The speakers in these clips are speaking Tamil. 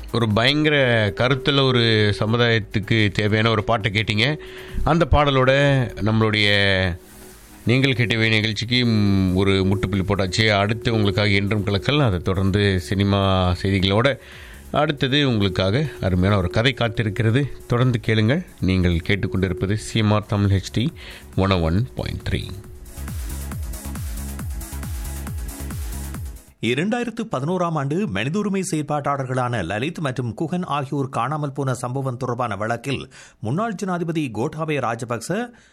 ஒரு பயங்கர கருத்தில் ஒரு சமுதாயத்துக்கு தேவையான ஒரு பாட்டை கேட்டீங்க. அந்த பாடலோட நம்மளுடைய நீங்கள் கேட்டவை நிகழ்ச்சிக்கு ஒரு முட்டுப்புள்ளி போட்டாச்சு. அடுத்து உங்களுக்காக என்றும் கலக்கல், அதை தொடர்ந்து சினிமா செய்திகளோட அடுத்தது உங்களுக்காக அருமையான ஒரு கதை காத்திருக்கிறது. தொடர்ந்து கேளுங்கள். நீங்கள் கேட்டுக்கொண்டிருப்பது சிஎம்ஆர் தமிழ் HD 101.3. 2011 ஆண்டு மனித உரிமை செயற்பாட்டாளர்களான லலித் மற்றும் குஹன் ஆகியோர் காணாமல் போன சம்பவம் தொடர்பான வழக்கில் முன்னாள் ஜனாதிபதி கோட்டாபய ராஜபக்ச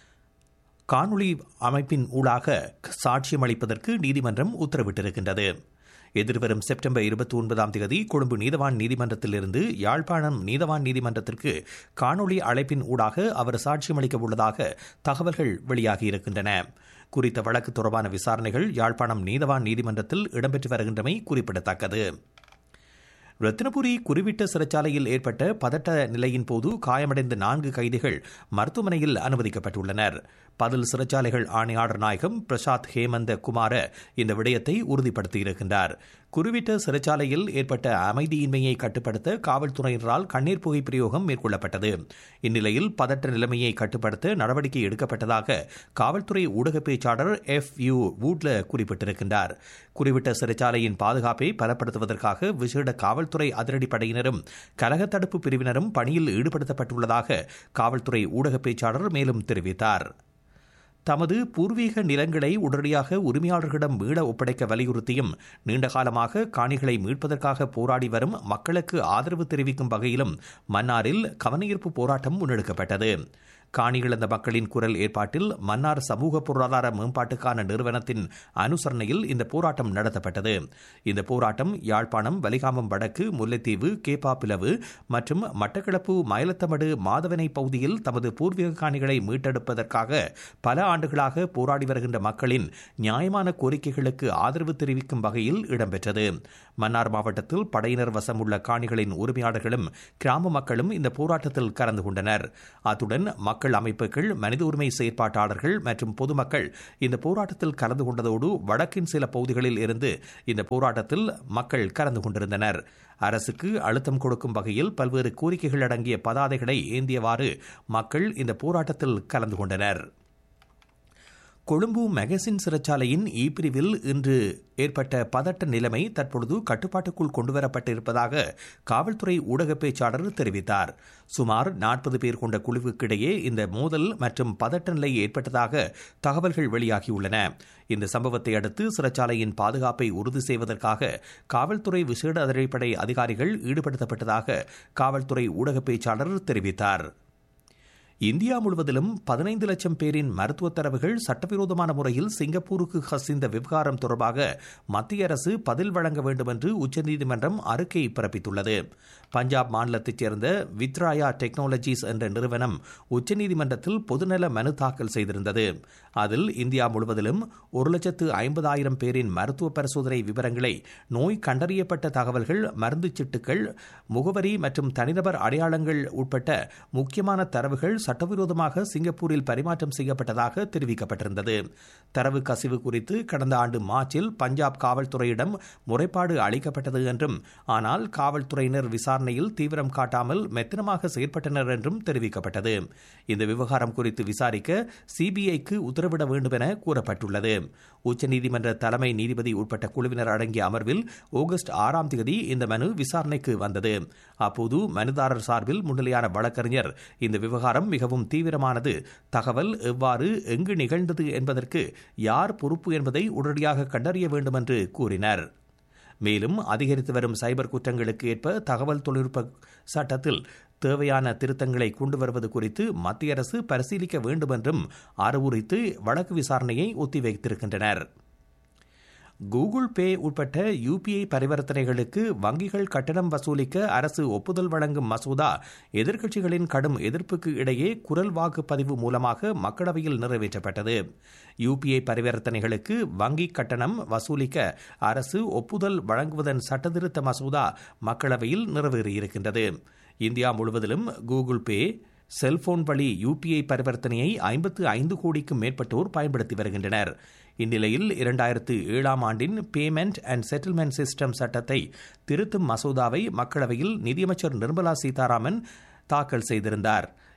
காணொலி அமைப்பின் ஊடாக சாட்சியம் அளிப்பதற்கு நீதிமன்றம் உத்தரவிட்டிருக்கின்றது. எதிர்வரும் செப்டம்பர் 29 கொழும்பு நீதவான் நீதிமன்றத்திலிருந்து யாழ்ப்பாணம் நீதவான் நீதிமன்றத்திற்கு காணொலி அழைப்பின் ஊடாக அவர் சாட்சியம் அளிக்க உள்ளதாக தகவல்கள் வெளியாகியிருக்கின்றன. குறித்த வழக்கு தொடர்பான விசாரணைகள் யாழ்ப்பாணம் நீதவான் நீதிமன்றத்தில் இடம்பெற்று வருகின்றமை குறிப்பிடத்தக்கது. ரத்தினபுரி குறிவிட்ட சிறைச்சாலையில் ஏற்பட்ட பதட்ட நிலையின் போது காயமடைந்த 4 கைதிகள் மருத்துவமனையில் அனுமதிக்கப்பட்டுள்ளனர். பதில் சிறைச்சாலைகள் ஆணையாளர் நாயகம் பிரசாத் ஹேமந்த குமார இந்த விடயத்தை உறுதிப்படுத்தியிருக்கின்றார். குறிவிட்ட சிறைச்சாலையில் ஏற்பட்ட அமைதியின்மையை கட்டுப்படுத்த காவல்துறையினரால் கண்ணீர் புகை பிரயோகம் மேற்கொள்ளப்பட்டது. இந்நிலையில் பதட்ட நிலைமையை கட்டுப்படுத்த நடவடிக்கை எடுக்கப்பட்டதாக காவல்துறை ஊடக பேச்சாளர் FU வூட்ல குறிப்பிட்டிருக்கின்றார். குறிவிட்ட சிறைச்சாலையின் பாதுகாப்பை பலப்படுத்துவதற்காக விசேட காவல்துறை அதிரடிப்படையினரும் கலக தடுப்பு பிரிவினரும் பணியில் ஈடுபடுத்தப்பட்டுள்ளதாக காவல்துறை ஊடக பேச்சாளர் மேலும் தெரிவித்தார். தமது பூர்வீக நிலங்களை உடனடியாக உரிமையாளர்களிடம் மீள ஒப்படைக்க வலியுறுத்தியும் நீண்டகாலமாக காணிகளை மீட்பதற்காக போராடி வரும் மக்களுக்கு ஆதரவு தெரிவிக்கும் வகையிலும் மன்னாரில் கவனஈர்ப்பு போராட்டம் முன்னெடுக்கப்பட்டது. காணிகளந்த மக்களின் குரல் ஏற்பாட்டில் மன்னார் சமூக பொருளாதார மேம்பாட்டுக்கான நிறுவனத்தின் அனுசரணையில் இந்த போராட்டம் நடத்தப்பட்டது. இந்த போராட்டம் யாழ்ப்பாணம், வலிகாமம் வடக்கு, முல்லைத்தீவு, கேப்பாப்பிலவு மற்றும் மட்டக்களப்பு, மயிலத்தமடு, மாதவனை பகுதியில் தமது பூர்வீக காணிகளை மீட்டெடுப்பதற்காக பல ஆண்டுகளாக போராடி வருகின்ற மக்களின் நியாயமான கோரிக்கைகளுக்கு ஆதரவு தெரிவிக்கும் வகையில் இடம்பெற்றது. மன்னார் மாவட்டத்தில் படையினர் வசம் உள்ள காணிகளின் உரிமையாளர்களும் கிராம மக்களும் இந்த போராட்டத்தில் கலந்து கொண்டனர். அத்துடன் மக்கள் அமைப்புகள், மனித உரிமை செயற்பாட்டாளர்கள் மற்றும் பொதுமக்கள் இந்த போராட்டத்தில் கலந்து கொண்டதோடு வடக்கின் சில பகுதிகளில் இருந்து இந்த போராட்டத்தில் மக்கள் கலந்து கொண்டிருந்தனர். அரசுக்கு அழுத்தம் கொடுக்கும் வகையில் பல்வேறு கோரிக்கைகள் அடங்கிய பதாதைகளை ஏந்தியவாறு மக்கள் இந்த போராட்டத்தில் கலந்து கொண்டனர். கொழும்பு மெகசின் சிறைச்சாலையின் பிரிவில் இன்று ஏற்பட்ட பதட்ட நிலைமை தற்பொழுது கட்டுப்பாட்டுக்குள் கொண்டுவரப்பட்டிருப்பதாக காவல்துறை ஊடக பேச்சாளர் தெரிவித்தார். சுமார் 40 பேர் கொண்ட குழுவுக்கிடையே இந்த மோதல் மற்றும் பதட்ட நிலை ஏற்பட்டதாக தகவல்கள் வெளியாகியுள்ளன. இந்த சம்பவத்தை அடுத்து சிறைச்சாலையின் பாதுகாப்பை உறுதி செய்வதற்காக காவல்துறை விசேட அதிரடிப்படை அதிகாரிகள் ஈடுபடுத்தப்பட்டதாக காவல்துறை ஊடக பேச்சாளர் தெரிவித்தார். இந்தியா முழுவதிலும் 15 லட்சம் பேரின் மருத்துவ தரவுகள் சட்டவிரோதமான முறையில் சிங்கப்பூருக்கு கசிந்த விவகாரம் தொடர்பாக மத்திய அரசு பதில் வழங்க வேண்டும் என்று உச்சநீதிமன்றம் அறிக்கை பிறப்பித்துள்ளது. பஞ்சாப் மாநிலத்தைச் சேர்ந்த வித்ராயா டெக்னாலஜிஸ் என்ற நிறுவனம் உச்சநீதிமன்றத்தில் பொதுநல மனு தாக்கல் செய்திருந்தது. அதில் இந்தியா முழுவதிலும் 1,50,000 பேரின் மருத்துவ பரிசோதனை விவரங்களை, நோய் கண்டறியப்பட்ட தகவல்கள், மருந்து சிட்டுகள், முகவரி மற்றும் தனிநபர் அடையாளங்கள் உட்பட்ட முக்கியமான தரவுகள் சட்டவிரோதமாக சிங்கப்பூரில் பரிமாற்றம் செய்யப்பட்டதாக தெரிவிக்கப்பட்டிருந்தது. தரவு கசிவு குறித்து கடந்த ஆண்டு மார்ச்சில் பஞ்சாப் காவல்துறையிடம் முறைப்பாடு அளிக்கப்பட்டது என்றும், ஆனால் காவல்துறையினர் விசாரணையில் தீவிரம் காட்டாமல் மெத்தனமாக செயற்பட்டனர் என்றும் தெரிவிக்கப்பட்டது. இந்த விவகாரம் குறித்து விசாரிக்க CBIக்கு உத்தரவிட வேண்டும் என கூறப்பட்டுள்ளது. உச்சநீதிமன்ற தலைமை நீதிபதி உட்பட்ட குழுவினர் அடங்கிய அமர்வில் ஆகஸ்ட் 6 இந்த மனு விசாரணைக்கு வந்தது. அப்போது மனுதாரர் சார்பில் முன்னிலையான வழக்கறிஞர் இந்த விவகாரம் மிகவும் தீவிரமானது, தகவல் எவ்வாறு எங்கு நிகழ்ந்தது என்பதற்கு யார் பொறுப்பு என்பதை உடனடியாக கண்டறிய வேண்டும் என்று கூறினர். மேலும் அதிகரித்து வரும் சைபர் குற்றங்களுக்கு ஏற்ப தகவல் தொழில்நுட்ப சட்டத்தில் தேவையான திருத்தங்களை கொண்டு வருவது குறித்து மத்திய அரசு பரிசீலிக்க வேண்டும் என்றும் அறிவுறுத்தி வழக்கு விசாரணையை ஒத்திவைத்திருக்கின்றனர். கூகுள் பே உட்பட்ட UPI பரிவர்த்தனைகளுக்கு வங்கிகள் கட்டணம் வசூலிக்க அரசு ஒப்புதல் வழங்கும் மசோதா எதிர்க்கட்சிகளின் கடும் எதிர்ப்புக்கு இடையே குரல் வாக்குப்பதிவு மூலமாக மக்களவையில் நிறைவேற்றப்பட்டது. UPI பரிவர்த்தனைகளுக்கு வங்கி கட்டணம் வசூலிக்க அரசு ஒப்புதல் வழங்குவதன் சட்டத்திருத்த மசோதா மக்களவையில் நிறைவேறியிருக்கின்றது. இந்தியா முழுவதிலும் கூகுள் பே, செல்போன் வழி UPI பரிவர்த்தனையை 55 கோடிக்கும் மேற்பட்டோர் பயன்படுத்தி வருகின்றனர். இந்நிலையில் 2007 ஆண்டின் பேமெண்ட் அண்ட் செட்டில்மெண்ட் சிஸ்டம் சட்டத்தை திருத்தும் மசோதாவை மக்களவையில் நிதியமைச்சர் நிர்மலா சீதாராமன் தாக்கல் செய்திருந்தார்.